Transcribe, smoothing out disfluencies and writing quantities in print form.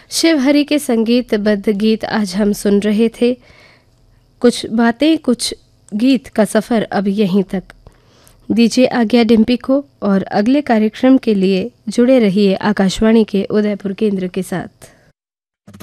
शिव हरि के संगीतबद्ध गीत आज हम सुन रहे थे। कुछ बातें कुछ गीत का सफ़र अब यहीं तक। दीजिए आज्ञा डिम्पी को और अगले कार्यक्रम के लिए जुड़े रहिए आकाशवाणी के उदयपुर केंद्र के साथ।